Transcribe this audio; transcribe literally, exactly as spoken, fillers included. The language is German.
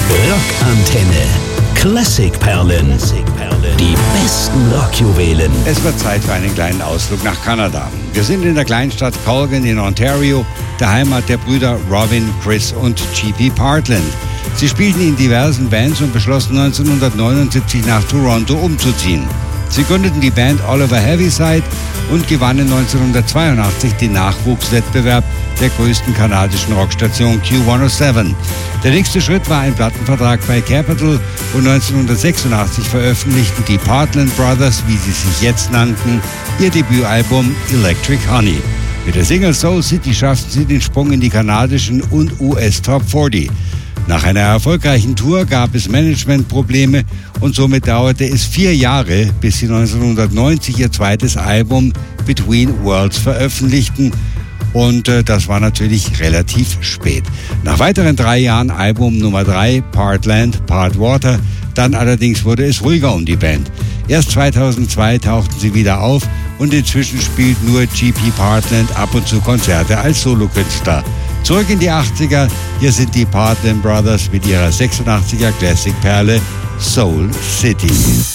Rockantenne. Klassikperlen. Die besten Rockjuwelen. Es wird Zeit für einen kleinen Ausflug nach Kanada. Wir sind in der Kleinstadt Colgan in Ontario, der Heimat der Brüder Robin, Chris und G P Partland. Sie spielten in diversen Bands und beschlossen neunzehnhundertneunundsiebzig nach Toronto umzuziehen. Sie gründeten die Band Oliver Heaviside und gewannen neunzehnhundertzweiundachtzig den Nachwuchswettbewerb der größten kanadischen Rockstation Q hundertsieben. Der nächste Schritt war ein Plattenvertrag bei Capitol und neunzehnhundertsechsundachtzig veröffentlichten die Partland Brothers, wie sie sich jetzt nannten, ihr Debütalbum Electric Honey. Mit der Single Soul City schafften sie den Sprung in die kanadischen und U S Top vierzig. Nach einer erfolgreichen Tour gab es Managementprobleme und somit dauerte es vier Jahre, bis sie neunzehnhundertneunzig ihr zweites Album Between Worlds veröffentlichten. Und äh, das war natürlich relativ spät. Nach weiteren drei Jahren Album Nummer drei, Part Land, Part Water, dann allerdings wurde es ruhiger um die Band. Erst zweitausendzwei tauchten sie wieder auf und inzwischen spielt nur G P Partland ab und zu Konzerte als Solokünstler. Zurück in die achtziger, hier sind die Partland Brothers mit ihrer sechsundachtziger Classic-Perle Soul City.